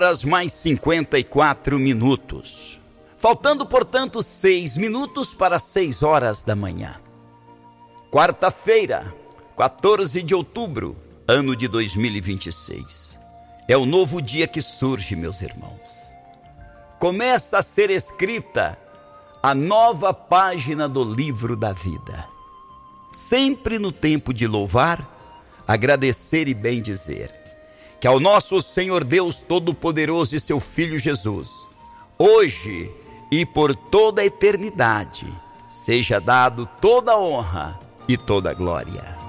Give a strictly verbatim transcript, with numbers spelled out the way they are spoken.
horas mais cinquenta e quatro minutos. Faltando, portanto, seis minutos para seis horas da manhã. Quarta-feira, quatorze de outubro, ano de dois mil e vinte e seis. É o novo dia que surge, meus irmãos. Começa a ser escrita a nova página do livro da vida. Sempre no tempo de louvar, agradecer e bendizer. Que ao nosso Senhor Deus Todo-Poderoso e seu Filho Jesus, hoje e por toda a eternidade, seja dado toda a honra e toda a glória.